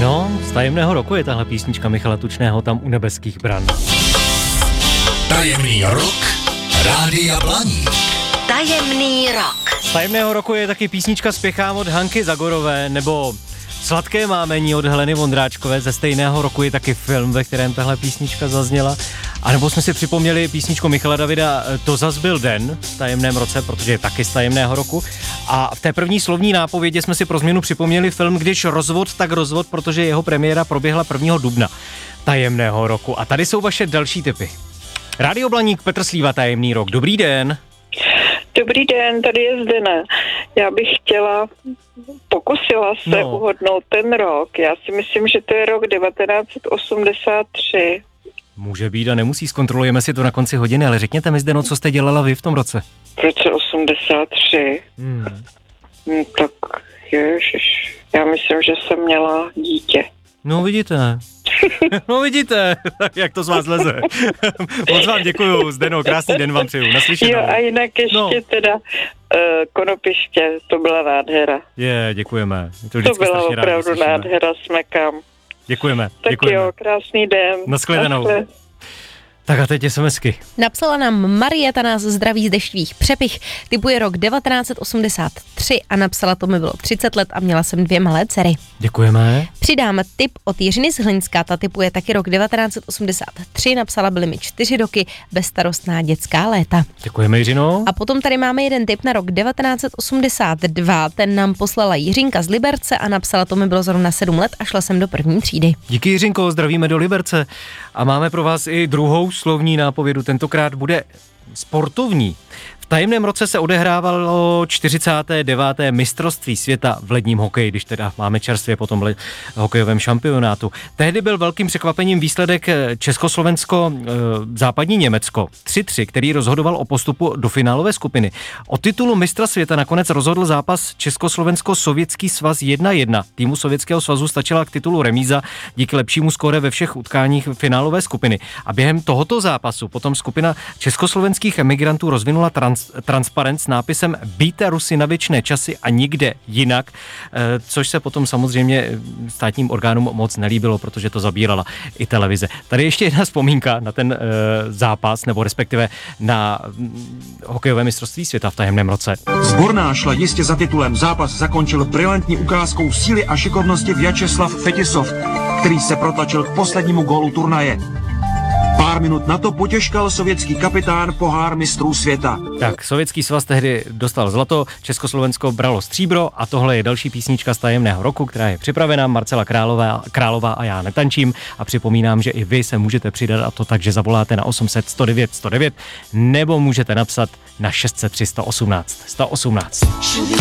No, z tajemného roku je tahle písnička Michala Tučného Tam u nebeských bran. Tajemný rok Rádia Blaník. Tajemný rok. Z tajemného roku je taky písnička Spěchám od Hanky Zagorové, nebo Sladké mámení od Heleny Vondráčkové. Ze stejného roku je taky film, ve kterém tahle písnička zazněla. A nebo jsme si připomněli písničku Michala Davida To zas byl den v tajemném roce, protože je taky z tajemného roku. A v té první slovní nápovědě jsme si pro změnu připomněli film Když rozvod, tak rozvod, protože jeho premiéra proběhla 1. dubna tajemného roku. A tady jsou vaše další tipy. Rádio Blaník, Petr Slíva, Tajemný rok. Dobrý den. Dobrý den, tady je Zdena. Já bych pokusila se uhodnout ten rok. Já si myslím, že to je rok 1983. Může být a nemusí, zkontrolujeme si to na konci hodiny, ale řekněte mi, Zdeno, co jste dělala vy v tom roce? V roce 83? Tak ježiš, já myslím, že jsem měla dítě. No vidíte. No vidíte, jak to z vás leze. Moc vám děkuju, Zdeno, krásný den vám přeju, naslyšenou. Jo, a jinak ještě teda Konopiště, to byla nádhera. Děkujeme. To byla opravdu nádhera, smekám. Děkujeme. Tak děkujeme. Jo, krásný den. Nashledanou. Tak a teď SMSky. Napsala nám Marieta, nás zdraví z Dešťových Přepich, typuje rok 1983 a napsala, to mi bylo 30 let a měla jsem 2 malé dcery. Děkujeme. Přidám tip od Jiřiny z Hlinská, ta typuje taky rok 1983, napsala, byly mi 4 roky, bezstarostná dětská léta. Děkujeme, Jiřino. A potom tady máme jeden tip na rok 1982, ten nám poslala Jiřinka z Liberce a napsala, to mi bylo zrovna 7 let a šla jsem do 1. třídy. Díky, Jiřinko, zdravíme do Liberce. A máme pro vás i druhou slovní nápovědu, tentokrát bude sportovní. V tajemném roce se odehrávalo 49. mistrovství světa v ledním hokeji, když teda máme čerstvě po tom hokejovém šampionátu. Tehdy byl velkým překvapením výsledek Československo-západní Německo 3-3, který rozhodoval o postupu do finálové skupiny. O titulu mistra světa nakonec rozhodl zápas Československo-Sovětský svaz 1-1. Týmu Sovětského svazu stačila k titulu remíza díky lepšímu skóre ve všech utkáních finálové skupiny. A během tohoto zápasu potom skupina československých emigrantů rozvinula transparent s nápisem Bijte Rusy na věčné časy a nikde jinak, což se potom samozřejmě státním orgánům moc nelíbilo, protože to zabírala i televize. Tady ještě jedna vzpomínka na ten zápas, nebo respektive na hokejové mistrovství světa v tajemném roce. Sborná šla jistě za titulem. Zápas zakončil brilantní ukázkou síly a šikovnosti Vjačeslav Fetisov, který se protlačil k poslednímu gólu turnaje. Pár minut na to potěškal sovětský kapitán pohár mistrů světa. Tak, Sovětský svaz tehdy dostal zlato, Československo bralo stříbro a tohle je další písnička z tajemného roku, která je připravena. Marcela Králová a já netančím a připomínám, že i vy se můžete přidat, a to tak, že zavoláte na 800 109 109 nebo můžete napsat na 603 118 118.